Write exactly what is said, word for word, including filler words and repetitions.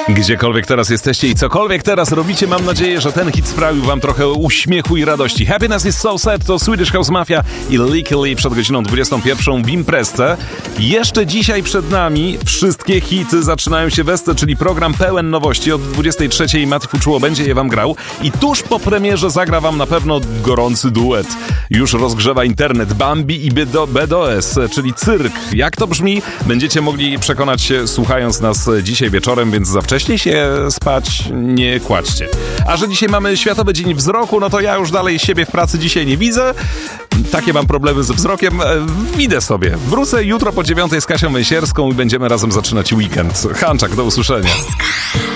Gdziekolwiek teraz jesteście i cokolwiek teraz robicie, mam nadzieję, że ten hit sprawił wam trochę uśmiechu i radości. Happiness is so sad to Swedish House Mafia i Licky Lee przed godziną dwudziestą pierwszą w imprezce. Jeszcze dzisiaj przed nami wszystkie hity zaczynają się wesce, czyli program pełen nowości. Od dwudziestej trzeciej Mati Fuczuło będzie je wam grał i tuż po premierze zagra wam na pewno gorący duet. Już rozgrzewa internet Bambi i B D O S, czyli cyrk. Jak to brzmi? Będziecie mogli przekonać się słuchając nas dzisiaj wieczorem, więc za wcześnie się spać nie kładźcie. A że dzisiaj mamy Światowy Dzień Wzroku, no to ja już dalej siebie w pracy dzisiaj nie widzę. Takie mam problemy ze wzrokiem. Idę sobie. Wrócę jutro po dziewiątej z Kasią Węsierską i będziemy razem zaczynać weekend. Hanczak, do usłyszenia.